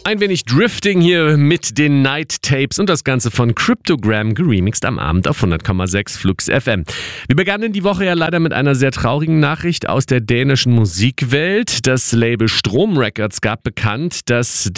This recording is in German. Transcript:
Ein wenig Drifting hier mit den Night Tapes und das Ganze von Cryptogram geremixed am Abend auf 100,6 Flux FM. Wir begannen die Woche ja leider mit einer sehr traurigen Nachricht aus der dänischen Musikwelt. Das Label Strom Records gab bekannt, dass